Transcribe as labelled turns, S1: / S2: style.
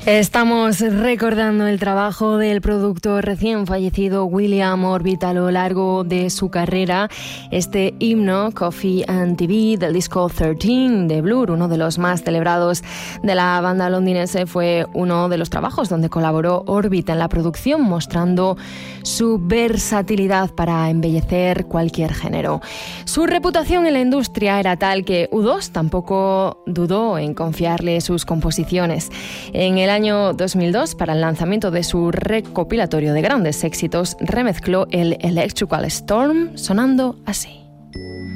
S1: Estamos recordando el trabajo del productor recién fallecido William Orbit a lo largo de su carrera. Este himno, Coffee and TV, del disco 13 de Blur, uno de los más celebrados de la banda londinense, fue uno de los trabajos donde colaboró Orbit en la producción, mostrando su versatilidad para embellecer cualquier género. Su reputación en la industria era tal que U2 tampoco dudó en confiarle sus composiciones. En el año 2002, para el lanzamiento de su recopilatorio de grandes éxitos, remezcló el Electrical Storm sonando así.